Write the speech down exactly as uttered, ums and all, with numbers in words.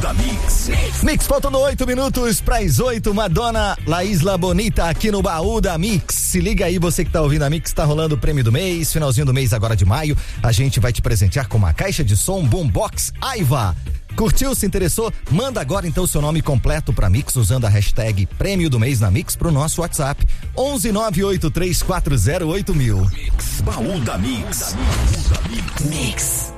da Mix. Mix, Mix faltando oito minutos para as oito. Madonna, La Isla Bonita aqui no baú da Mix. Se liga aí, você que tá ouvindo a Mix, tá rolando o prêmio do mês, finalzinho do mês agora de maio. A gente vai te presentear com uma caixa de som Boombox Aiva. Curtiu, se interessou? Manda agora então o seu nome completo pra Mix usando a hashtag Prêmio do Mês na Mix pro nosso WhatsApp onze nove oito três quatro zero oito mil. Mix, baú da Mix. Baú da Mix. Mix.